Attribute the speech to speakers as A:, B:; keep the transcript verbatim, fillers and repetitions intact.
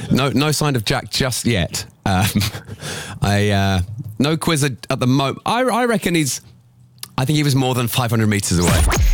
A: no, no sign of Jack just yet. Um, I uh, no quiz at, at the moment. I, I reckon he's. I think he was more than five hundred meters away.